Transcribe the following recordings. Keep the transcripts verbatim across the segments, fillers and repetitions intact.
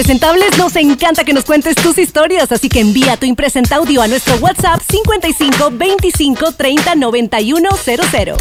Impresentables nos encanta que nos cuentes tus historias, así que envía tu impresenta audio a nuestro WhatsApp cincuenta y cinco veinticinco treinta noventa y uno cero cero.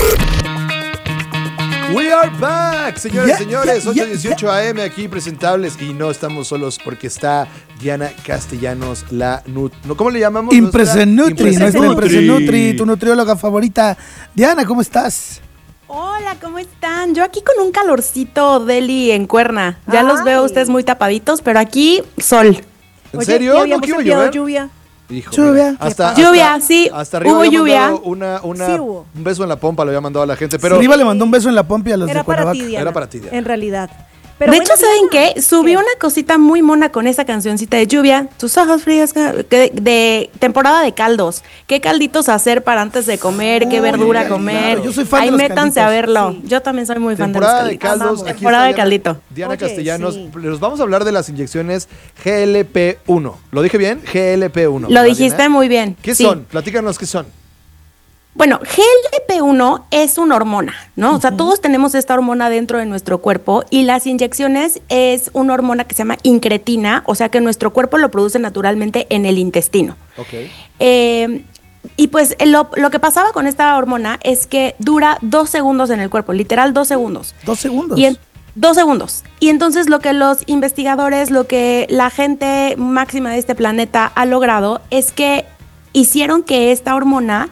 We are back, señores y Yeah, señores, yeah, ocho yeah, dieciocho A M aquí presentables y no estamos solos porque está Diana Castellanos, la nut... no, ¿cómo le llamamos? Impresenutri, nuestra Impresenutri. Impresenutri, tu nutrióloga favorita. Diana, ¿cómo estás? Hola, ¿cómo están? Yo aquí con un calorcito deli en Cuerna. Ya Ay. los veo ustedes muy tapaditos, pero aquí sol. ¿En Oye, serio? ¿ya ¿No habíamos que iba a enviado llover? lluvia? Hijo, Lluvia. mira, hasta, Lluvia, hasta- sí, Hasta arriba hubo había lluvia. mandado Una, una, Sí hubo. un beso en la pompa le había mandado a la gente, pero Arriba le mandó un beso en la pompa a los Era de para Cuernavaca. ti, Diana. Era para ti, Diana. En realidad. Pero de bueno, hecho, ¿saben Diana, qué? Subí ¿qué? una cosita muy mona con esa cancioncita de lluvia. Tus ojos fríos, que- de, de temporada de caldos. ¿Qué calditos hacer para antes de comer? ¿Qué Uy, verdura claro, comer? yo soy fan Ahí de los métanse calditos. a verlo. Sí. Yo también soy muy fan de los temporada de calditos. caldos. Amamos. Aquí Temporada de está Diana- caldito. Diana Oye, Castellanos, sí. les vamos a hablar de las inyecciones G L P uno. ¿Lo dije bien? G L P uno. Lo ¿verdad, dijiste Diana? muy bien. ¿Qué sí. son? Platícanos qué son. Bueno, G L P uno es una hormona, ¿no? O sea, todos tenemos esta hormona dentro de nuestro cuerpo y las inyecciones es una hormona que se llama incretina, o sea que nuestro cuerpo lo produce naturalmente en el intestino. Ok. Eh, y pues lo, lo que pasaba con esta hormona es que dura dos segundos en el cuerpo, literal dos segundos. Dos segundos. Y en, dos segundos. Y entonces lo que los investigadores, lo que la gente máxima de este planeta ha logrado es que hicieron que esta hormona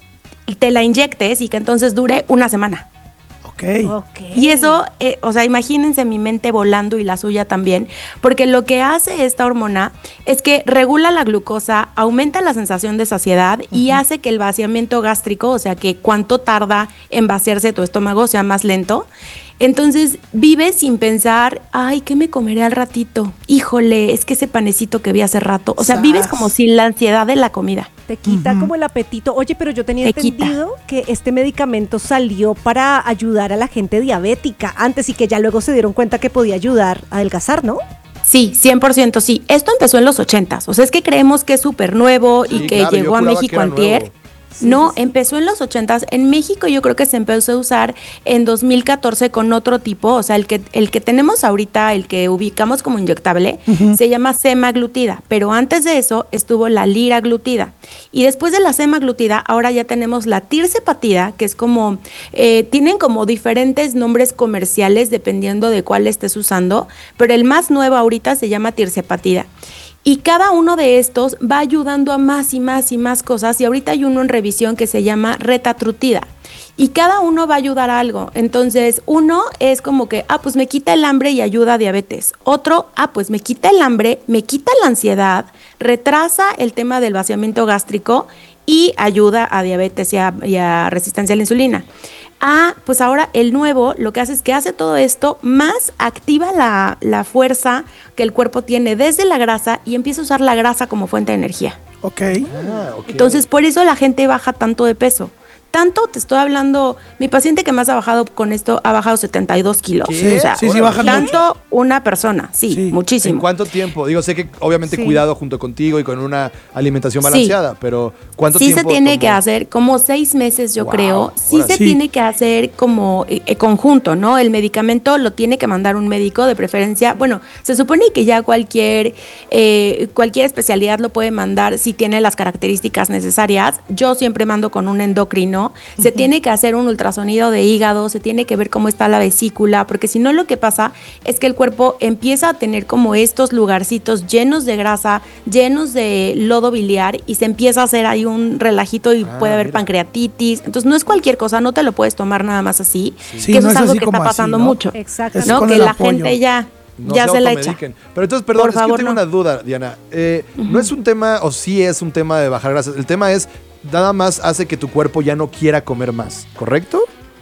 te la inyectes y que entonces dure una semana. Ok. Ok. Y eso, eh, o sea, imagínense mi mente volando y la suya también, porque lo que hace esta hormona es que regula la glucosa, aumenta la sensación de saciedad y hace que el vaciamiento gástrico, o sea, que cuánto tarda en vaciarse tu estómago sea más lento. Entonces vives sin pensar, ay, ¿qué me comeré al ratito? Híjole, es que ese panecito que vi hace rato. O sea, Sas. vives como sin la ansiedad de la comida. Te quita como el apetito. Oye, pero yo tenía Te quita. entendido que este medicamento salió para ayudar a la gente diabética antes y que ya luego se dieron cuenta que podía ayudar a adelgazar, ¿no? Sí, cien por ciento sí. Esto empezó en los ochentas. O sea, es que creemos que es súper nuevo Sí, y que claro, yo llegó a juraba que México era antier. nuevo. No, empezó en los ochentas. En México yo creo que se empezó a usar en dos mil catorce con otro tipo. O sea, el que, el que tenemos ahorita, el que ubicamos como inyectable, se llama semaglutida. Pero antes de eso estuvo la liraglutida. Y después de la semaglutida, ahora ya tenemos la tirzepatida, que es como, eh, tienen como diferentes nombres comerciales dependiendo de cuál estés usando. Pero el más nuevo ahorita se llama tirzepatida. Y cada uno de estos va ayudando a más y más y más cosas. Y ahorita hay uno en revisión que se llama retatrutida. Y cada uno va a ayudar a algo. Entonces, uno es como que, ah, pues me quita el hambre y ayuda a diabetes. Otro, ah, pues me quita el hambre, me quita la ansiedad, retrasa el tema del vaciamiento gástrico y ayuda a diabetes y a, y a resistencia a la insulina. Ah, pues ahora el nuevo lo que hace es que hace todo esto, más activa la, la fuerza que el cuerpo tiene desde la grasa y empieza a usar la grasa como fuente de energía. Ok. Ah, ok. Entonces, por eso la gente baja tanto de peso. Tanto, te estoy hablando, mi paciente que más ha bajado con esto ha bajado setenta y dos kilos. ¿Qué? O sea, Sí, sí, bajan tanto una persona, sí, Sí. ¿En muchísimo. cuánto tiempo? Digo, sé que obviamente Sí. cuidado junto contigo y con una alimentación Sí. balanceada, pero ¿cuánto Sí tiempo se tiene tomó? que hacer como seis meses, yo Wow, creo. Sí órale. se Sí. tiene que hacer como eh, eh, conjunto, ¿no? El medicamento lo tiene que mandar un médico de preferencia. Bueno, se supone que ya cualquier eh, cualquier especialidad lo puede mandar si tiene las características necesarias. Yo siempre mando con un endocrino. Se tiene que hacer un ultrasonido de hígado, se tiene que ver cómo está la vesícula, porque si no lo que pasa es que el cuerpo empieza a tener como estos lugarcitos llenos de grasa, llenos de lodo biliar y se empieza a hacer ahí un relajito y Ah, puede haber mira. pancreatitis. Entonces no es cualquier cosa, no te lo puedes tomar nada más así, Sí, que eso no es es algo así que como está así, pasando ¿no? mucho. Exacto. Es ¿no? con Que el la apoyo. gente ya, No ya se la echa. automediquen. Pero entonces, perdón, Por es que yo favor, tengo no. una duda, Diana. Eh, No es un tema, o sí es un tema de bajar grasas. El tema es, nada más hace que tu cuerpo ya no quiera comer más, ¿correcto?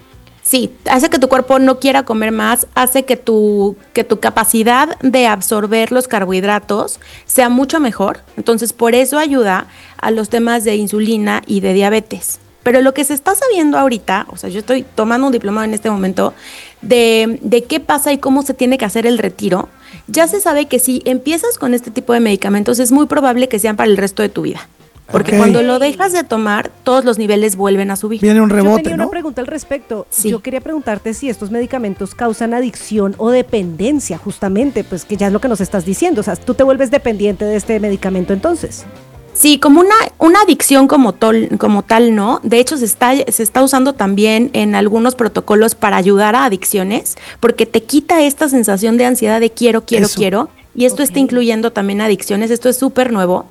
Sí, hace que tu cuerpo no quiera comer más, hace que tu, que tu capacidad de absorber los carbohidratos sea mucho mejor. Entonces, por eso ayuda a los temas de insulina y de diabetes. Pero lo que se está sabiendo ahorita, o sea, yo estoy tomando un diplomado en este momento, de, de qué pasa y cómo se tiene que hacer el retiro, ya se sabe que si empiezas con este tipo de medicamentos es muy probable que sean para el resto de tu vida. Porque Ok. cuando lo dejas de tomar, todos los niveles vuelven a subir. Viene un Yo rebote, tenía ¿no? una pregunta al respecto. Sí. Yo quería preguntarte si estos medicamentos causan adicción o dependencia, justamente, pues que ya es lo que nos estás diciendo. O sea, tú te vuelves dependiente de este medicamento entonces. Sí, como una, una adicción como, tol, como tal, ¿no? De hecho, se está, se está usando también en algunos protocolos para ayudar a adicciones, porque te quita esta sensación de ansiedad de quiero, quiero, Eso. quiero. Y esto Ok. está incluyendo también adicciones, esto es súper nuevo.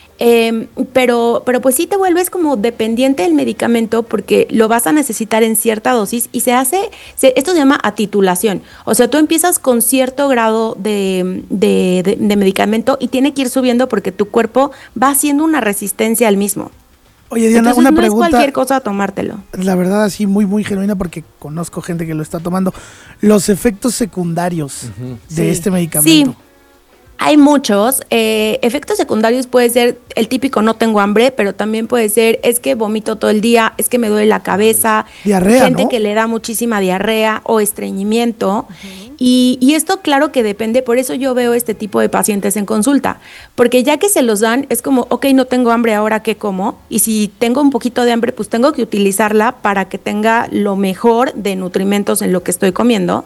Eh, pero, pero pues sí te vuelves como dependiente del medicamento porque lo vas a necesitar en cierta dosis y se hace, se, esto se llama atitulación. O sea, tú empiezas con cierto grado de, de, de, de medicamento y tiene que ir subiendo porque tu cuerpo va haciendo una resistencia al mismo. Oye, Diana, Entonces una no pregunta. es cualquier cosa tomártelo. La verdad, así muy, muy genuina, porque conozco gente que lo está tomando. Los efectos secundarios de Sí. este medicamento. Sí. Hay muchos. Eh, efectos secundarios puede ser el típico no tengo hambre, pero también puede ser es que vomito todo el día, es que me duele la cabeza. Diarrea, Gente ¿no? que le da muchísima diarrea o estreñimiento. y, y esto claro que depende, por eso yo veo este tipo de pacientes en consulta. Porque ya que se los dan, es como, ok, no tengo hambre, ahora qué como. Y si tengo un poquito de hambre, pues tengo que utilizarla para que tenga lo mejor de nutrimentos en lo que estoy comiendo.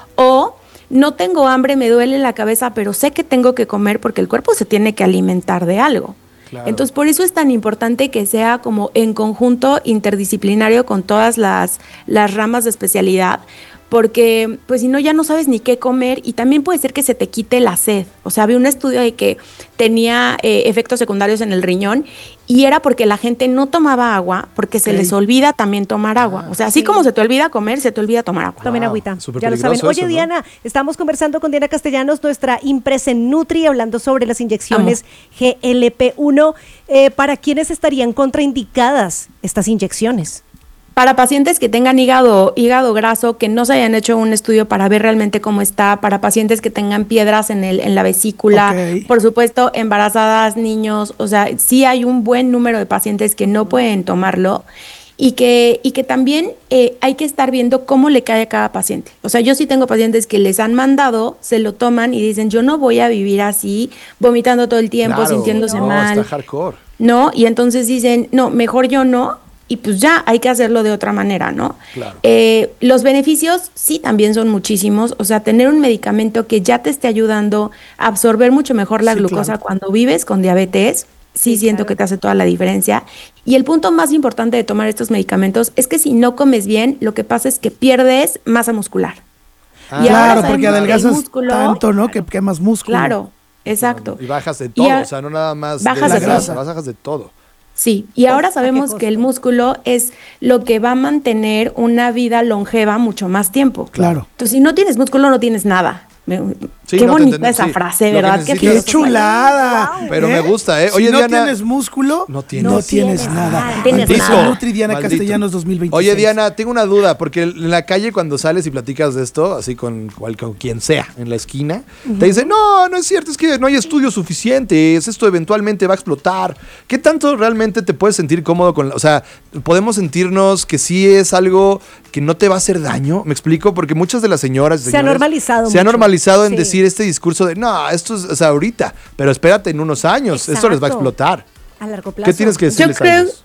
O no tengo hambre, me duele la cabeza, pero sé que tengo que comer porque el cuerpo se tiene que alimentar de algo. Claro. Entonces, por eso es tan importante que sea como en conjunto interdisciplinario con todas las, las ramas de especialidad, porque pues si no ya no sabes ni qué comer y también puede ser que se te quite la sed. O sea, había un estudio de que tenía eh, efectos secundarios en el riñón y era porque la gente no tomaba agua porque se Ok. les olvida también tomar agua. O sea, así sí. como se te olvida comer, se te olvida tomar agua. Tomen Wow, agüita, súper ya lo saben. peligroso Oye, eso, ¿no? Diana, estamos conversando con Diana Castellanos, nuestra impresa en Nutri, hablando sobre las inyecciones G L P uno. Eh, ¿Para quiénes estarían contraindicadas estas inyecciones? Para pacientes que tengan hígado, hígado graso, que no se hayan hecho un estudio para ver realmente cómo está, para pacientes que tengan piedras en, el, en la vesícula, Ok. por supuesto, embarazadas, niños, o sea, sí hay un buen número de pacientes que no pueden tomarlo y que, y que también eh, hay que estar viendo cómo le cae a cada paciente. O sea, yo sí tengo pacientes que les han mandado, se lo toman y dicen, yo no voy a vivir así, vomitando todo el tiempo, Claro, sintiéndose no, mal. está hardcore. ¿No? Y entonces dicen, no, mejor yo no, y pues ya hay que hacerlo de otra manera, ¿no? Claro. Eh, los beneficios sí también son muchísimos, o sea, tener un medicamento que ya te esté ayudando a absorber mucho mejor la Sí, glucosa claro. cuando vives con diabetes, sí, Sí, siento claro. que te hace toda la diferencia. Y el punto más importante de tomar estos medicamentos es que si no comes bien, lo que pasa es que pierdes masa muscular. Ah, Y ahora Claro, sabemos porque que el adelgazas músculo- tanto, ¿no? Que quemas músculo. Claro, exacto. Y bajas de Y todo, a- o sea, no nada más bajas de de la grasa, todo. bajas de todo. Sí, y ahora ¿a qué sabemos que el costo? músculo es lo que va a mantener una vida longeva mucho más tiempo. Claro. Entonces, si no tienes músculo, no tienes nada. Me- Sí, Qué no, te bonita entiendo, esa sí. frase, Lo que ¿verdad? necesitas- ¡Qué Eso chulada! Pero me gusta, ¿eh? Si Oye, no Diana- tienes músculo, No tienes. no No tienes tienes nada. nada, tienes Empieza nada. Nutri Diana Maldito. Castellanos dos mil veintiséis. Oye, Diana, tengo una duda, porque en la calle cuando sales y platicas de esto, así con, cual- con quien sea, en la esquina, te dicen, no, no es cierto, es que no hay estudios suficientes, esto eventualmente va a explotar. ¿Qué tanto realmente te puedes sentir cómodo con la, o sea, podemos sentirnos que sí es algo que no te va a hacer daño? ¿Me explico? Porque muchas de las señoras... Se ha señores, normalizado Se ha mucho. normalizado en Sí. decir este discurso de, no, esto es, o sea, ahorita, pero espérate en unos años, esto les va a Exacto. explotar. A largo plazo. ¿Qué tienes que decirles Yo creo- a ellos?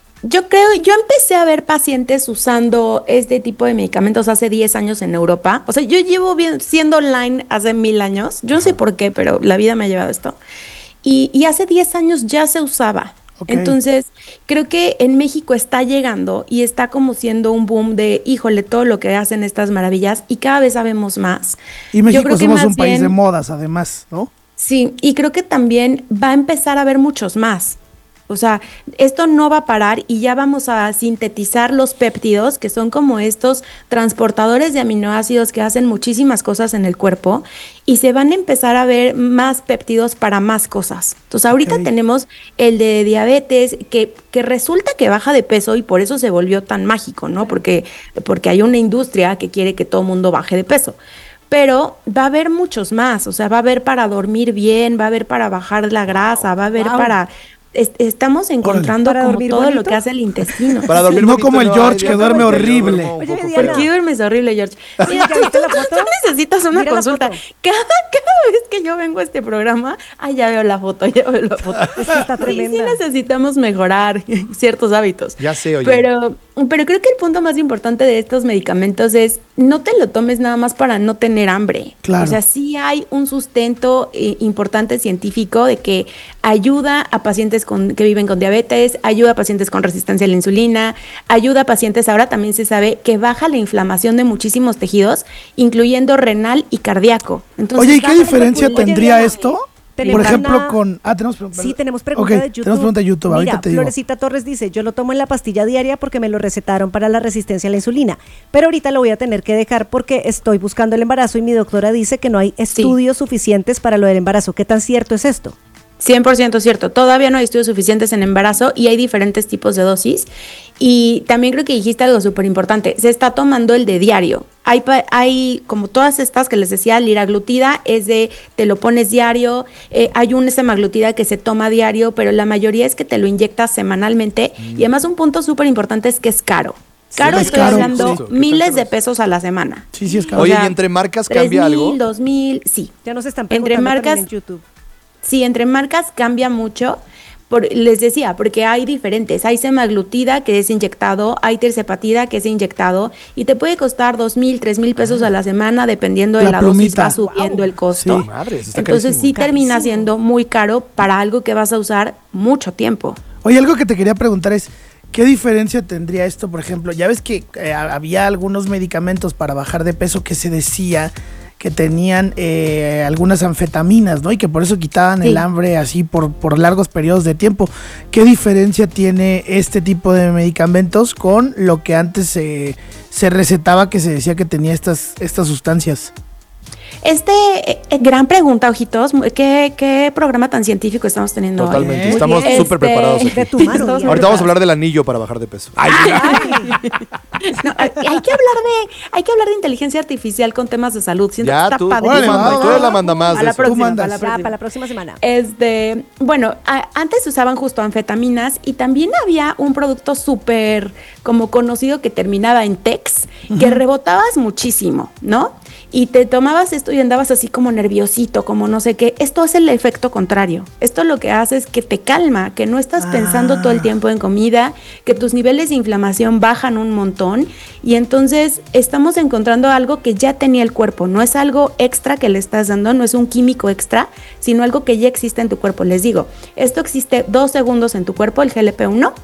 Yo creo, yo empecé a ver pacientes usando este tipo de medicamentos hace diez años en Europa. O sea, yo llevo bien, siendo online hace mil años. Yo no sé por qué, pero la vida me ha llevado a esto. Y, y hace diez años ya se usaba. Ok. Entonces, creo que en México está llegando y está como siendo un boom de, híjole, todo lo que hacen estas maravillas y cada vez sabemos más. Y Yo México creo que somos más un país bien- de modas, además, ¿no? Sí, y creo que también va a empezar a haber muchos más. O sea, esto no va a parar y ya vamos a sintetizar los péptidos, que son como estos transportadores de aminoácidos que hacen muchísimas cosas en el cuerpo, y se van a empezar a ver más péptidos para más cosas. Entonces, ahorita Ok. tenemos el de diabetes, que, que resulta que baja de peso y por eso se volvió tan mágico, ¿no? Porque, porque hay una industria que quiere que todo el mundo baje de peso. Pero va a haber muchos más, o sea, va a haber para dormir bien, va a haber para bajar la grasa, va a haber Wow. para... es- estamos encontrando ¿Para como dormir todo lo bonito? que hace el intestino. Para dormir No bonito, como el ay, George, Dios, que duerme yo horrible. duermo un Oye, poco Diana. ¿Por qué duermes horrible, George? Mira, ¿Ya viste la tú, foto? tú necesitas una Mira la consulta. foto. Cada, cada vez que yo vengo a este programa, ah, ya veo la foto, ya veo la foto. Es que está tremenda. Sí, sí necesitamos mejorar ciertos hábitos. Ya sé, oye. Pero, pero creo que el punto más importante de estos medicamentos es no te lo tomes nada más para no tener hambre. Claro. O sea, sí hay un sustento eh, importante científico de que ayuda a pacientes con, que viven con diabetes, ayuda a pacientes con resistencia a la insulina, ayuda a pacientes, ahora también se sabe que baja la inflamación de muchísimos tejidos, incluyendo renal y cardíaco. Entonces, Oye, ¿y qué diferencia Oye, tendría Diana, esto? tenemos Por ejemplo, una- con... Ah, tenemos pregunta. Sí, tenemos pregunta Ok, de YouTube. tenemos pregunta de YouTube, Mira, ahorita te digo. Florecita Torres dice, yo lo tomo en la pastilla diaria porque me lo recetaron para la resistencia a la insulina, pero ahorita lo voy a tener que dejar porque estoy buscando el embarazo y mi doctora dice que no hay estudios suficientes para lo del embarazo. ¿Qué tan cierto es esto? cien por ciento cierto, todavía no hay estudios suficientes en embarazo y hay diferentes tipos de dosis. Y también creo que dijiste algo súper importante, se está tomando el de diario. Hay, pa- hay como todas estas que les decía, liraglutida es de te lo pones diario, eh, hay un semaglutida que se toma diario, pero la mayoría es que te lo inyectas semanalmente. Y además un punto súper importante es que es caro. Caro, es estoy caro. hablando Justo, ¿qué tan miles caro de es? pesos a la semana. Sí, sí, es caro. Oye, O sea, ¿y entre marcas tres cambia mil, algo? dos mil, sí. Ya nos están Entre preguntando marcas- también en YouTube. Sí, entre marcas cambia mucho. Por, les decía, porque hay diferentes. Hay semaglutida que es inyectado, hay tirzepatida que es inyectado y te puede costar dos mil, tres mil pesos a la semana dependiendo de La la, dosis, plumita. va subiendo el costo. Sí. Madres, está Entonces carísimo. sí termina Carísimo. siendo muy caro para algo que vas a usar mucho tiempo. Oye, algo que te quería preguntar es, ¿qué diferencia tendría esto, por ejemplo? Ya ves que eh, había algunos medicamentos para bajar de peso que se decía que tenían eh, algunas anfetaminas, ¿no? Y que por eso quitaban Sí. el hambre así por, por largos periodos de tiempo. ¿Qué diferencia tiene este tipo de medicamentos con lo que antes se se recetaba que se decía que tenía estas, estas sustancias? Este, eh, eh, gran pregunta, ojitos. ¿Qué, qué programa tan científico estamos teniendo hoy? Totalmente, Muy estamos bien. súper Este, preparados aquí. De tu mano, Estamos Diana. Ahorita vamos a hablar del anillo para bajar de peso. Ay, No, hay, hay que hablar de, hay que hablar de inteligencia artificial con temas de salud. Siento que ya está tú, tú padrísimo. Órale, manda, va, tú va, eres la va. manda más A de la eso. próxima, mandas. a la Ya, próxima. para la próxima semana. Este, bueno, a- antes se usaban justo anfetaminas y también había un producto súper como conocido que terminaba en Tex, que rebotabas muchísimo, ¿no? Y te tomabas esto y andabas así como nerviosito, como no sé qué. Esto es el efecto contrario. Esto lo que hace es que te calma, que no estás pensando todo el tiempo en comida, que tus niveles de inflamación bajan un montón y entonces estamos encontrando algo que ya tenía el cuerpo. No es algo extra que le estás dando, no es un químico extra, sino algo que ya existe en tu cuerpo. Les digo, esto existe dos segundos en tu cuerpo, el G L P uno,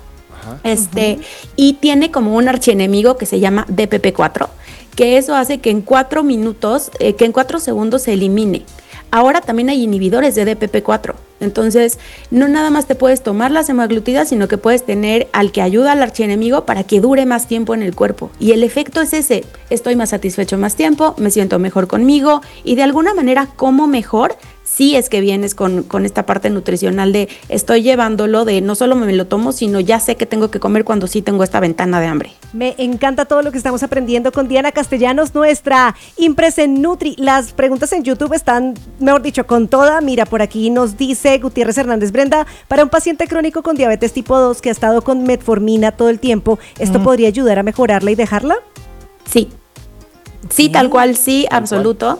este, y tiene como un archienemigo que se llama D P P cuatro, que eso hace que en cuatro minutos, eh, que en cuatro segundos se elimine. Ahora también hay inhibidores de D P P cuatro. Entonces, no nada más te puedes tomar la semaglutida, sino que puedes tener al que ayuda al archienemigo para que dure más tiempo en el cuerpo. Y el efecto es ese, estoy más satisfecho más tiempo, me siento mejor conmigo y de alguna manera como mejor si es que vienes con, con esta parte nutricional de estoy llevándolo de no solo me lo tomo, sino ya sé que tengo que comer cuando sí tengo esta ventana de hambre. Me encanta todo lo que estamos aprendiendo con Diana Castellanos, nuestra Impresen Nutri. Las preguntas en YouTube están, mejor dicho, con toda. Mira, por aquí nos dice Gutiérrez Hernández Brenda, para un paciente crónico con diabetes tipo dos que ha estado con metformina todo el tiempo, ¿esto Mm. podría ayudar a mejorarla y dejarla? Sí. Sí, tal cual, sí, Tal absoluto.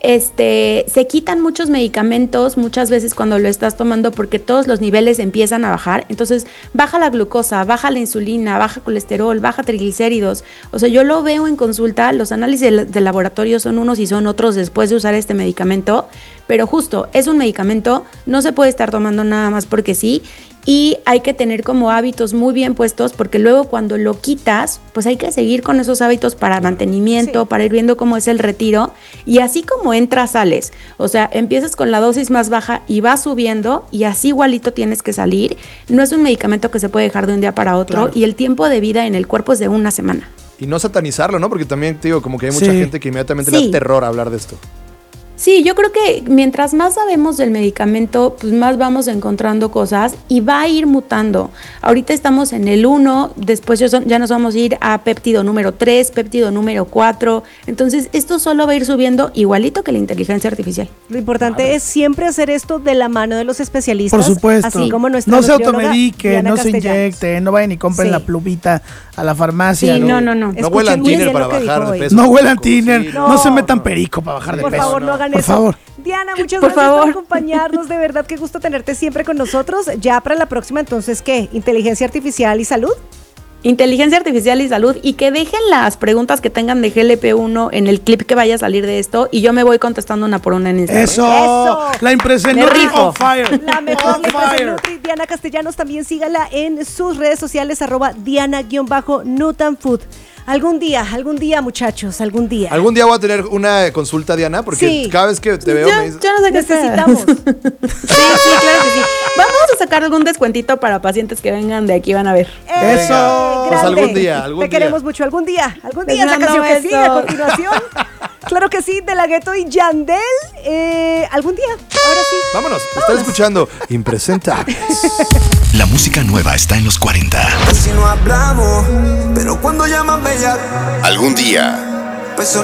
Este, se quitan muchos medicamentos muchas veces cuando lo estás tomando porque todos los niveles empiezan a bajar. Entonces, baja la glucosa, baja la insulina, baja colesterol, baja triglicéridos. O sea, yo lo veo en consulta, los análisis de, de laboratorio son unos y son otros después de usar este medicamento, pero justo, es un medicamento, no se puede estar tomando nada más porque sí. Y hay que tener como hábitos muy bien puestos porque luego cuando lo quitas, pues hay que seguir con esos hábitos para mantenimiento, Sí. para ir viendo cómo es el retiro. Y así como entras, sales. O sea, empiezas con la dosis más baja y vas subiendo y así igualito tienes que salir. No es un medicamento que se puede dejar de un día para otro Claro. y el tiempo de vida en el cuerpo es de una semana. Y no satanizarlo, ¿no? Porque también te digo, como que hay mucha Sí. gente que inmediatamente le Sí. da terror hablar de esto. Sí, yo creo que mientras más sabemos del medicamento, pues más vamos encontrando cosas y va a ir mutando. Ahorita estamos en el uno, después ya son- ya nos vamos a ir a péptido número tres, péptido número cuatro. Entonces, esto solo va a ir subiendo igualito que la inteligencia artificial. Lo importante es siempre hacer esto de la mano de los especialistas. Por supuesto. Así como nuestra No se nutrióloga, automedique, Diana no se Castellanos. inyecte, no vayan y compren Sí. la plumita a la farmacia. Sí, ¿no? no, no, no. No huelan Escuchen muy tiner bien para lo que bajar dijo de hoy. peso. No huelan tampoco, tiner, sí, no, no. se metan perico para bajar de Por peso. favor, no, no. hagan hagan Por eso. favor. Diana, muchas Por gracias favor. por acompañarnos. De verdad, qué gusto tenerte siempre con nosotros. Ya para la próxima, entonces, ¿qué? ¿Inteligencia artificial y salud? Inteligencia artificial y salud, y que dejen las preguntas que tengan de G L P uno en el clip que vaya a salir de esto y yo me voy contestando una por una en Instagram. Eso. Eso. La impresión Me rifo. on fire. La mejor On empresa fire. Nutri, Diana Castellanos, también sígala en sus redes sociales, arroba Diana-Nutanfood. Algún día, algún día, muchachos, algún día. Algún día voy a tener una consulta, Diana, porque Sí. cada vez que te veo Yo, me dices, yo no sé qué sea. Necesitamos. Sí, sí, claro que sí. Vamos a sacar algún descuentito para pacientes que vengan de aquí, van a ver. ¡Eh, Eso. grande! Pues algún día, algún Te día. queremos mucho, algún día, algún Les día. Esa mando canción que sigue a besos. continuación. Claro que sí, de La Ghetto y Yandel. Eh, algún día, ahora sí. vámonos, están escuchando Impresentables. La música nueva está en los cuarenta. Si no hablamos, pero cuando llaman bella, Algún día. pues